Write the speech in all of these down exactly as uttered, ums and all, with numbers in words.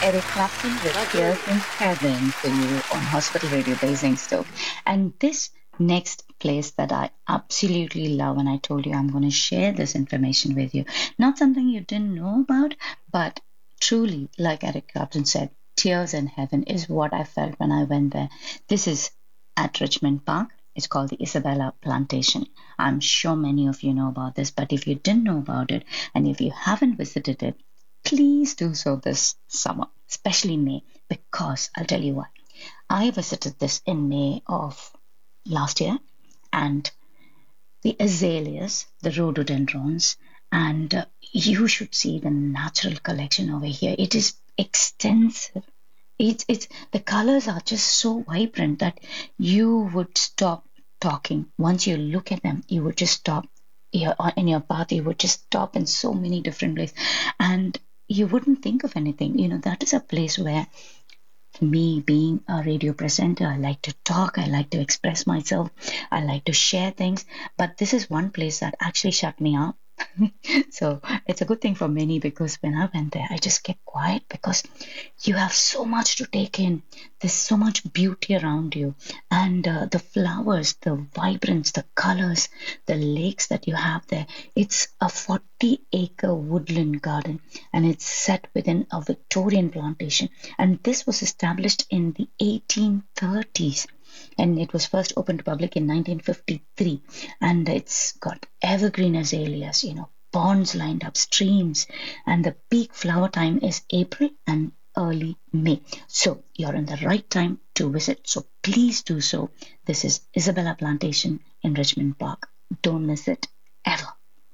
Eric Clapton with Tears in Heaven for you on Hospital Radio Basingstoke. And this next place that I absolutely love, and I told you I'm going to share this information with you. Not something you didn't know about, but truly, like Eric Clapton said, Tears in Heaven is what I felt when I went there. This is at Richmond Park. It's called the Isabella Plantation. I'm sure many of you know about this, but if you didn't know about it, and if you haven't visited it, please do so this summer, especially May, because I'll tell you why. I visited this in May of last year, and the azaleas, the rhododendrons, and uh, you should see the natural collection over here. It is extensive. It's, it's, the colors are just so vibrant that you would stop talking. Once you look at them, you would just stop. Your, in your path, you would just stop in so many different places. And you wouldn't think of anything. You know, that is a place where, for me, being a radio presenter, I like to talk, I like to express myself, I like to share things. But this is one place that actually shut me up. So it's a good thing for many, because when I went there, I just kept quiet, because you have so much to take in. There's so much beauty around you, and uh, the flowers, the vibrance, the colors, the lakes that you have there. It's a forty acre woodland garden, and it's set within a Victorian plantation, and this was established in the eighteen thirties. And it was first opened to public in nineteen fifty-three. And it's got evergreen azaleas, you know, ponds lined up, streams. And the peak flower time is April and early May. So you're in the right time to visit. So please do so. This is Isabella Plantation in Richmond Park. Don't miss it, ever.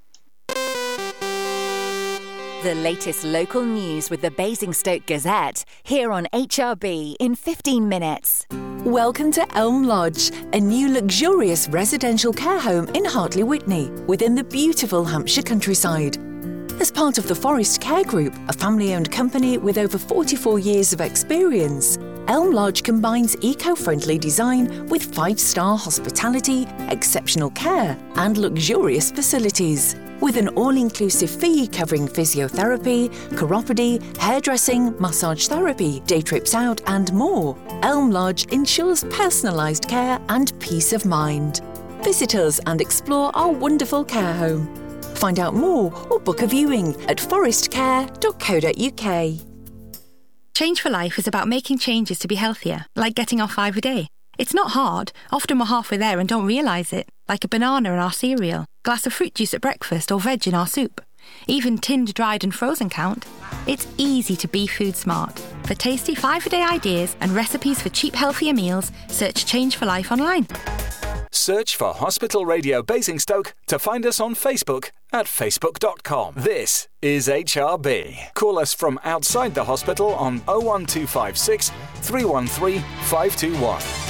The latest local news with the Basingstoke Gazette, here on H R B in fifteen minutes. Welcome to Elm Lodge, a new luxurious residential care home in Hartley Witney, within the beautiful Hampshire countryside. As part of the Forest Care Group, a family-owned company with over forty-four years of experience, Elm Lodge combines eco-friendly design with five-star hospitality, exceptional care and luxurious facilities. With an all-inclusive fee covering physiotherapy, chiropody, hairdressing, massage therapy, day trips out and more, Elm Lodge ensures personalised care and peace of mind. Visit us and explore our wonderful care home. Find out more or book a viewing at forest care dot co dot uk. Change for Life is about making changes to be healthier, like getting off five a day. It's not hard. Often we're halfway there and don't realise it, like a banana in our cereal, glass of fruit juice at breakfast or veg in our soup. Even tinned, dried and frozen count. It's easy to be food smart. For tasty five-a-day ideas and recipes for cheap, healthier meals, search Change for Life online. Search for Hospital Radio Basingstoke to find us on Facebook at facebook dot com. This is H R B. Call us from outside the hospital on oh one two five six, three one three, five two one.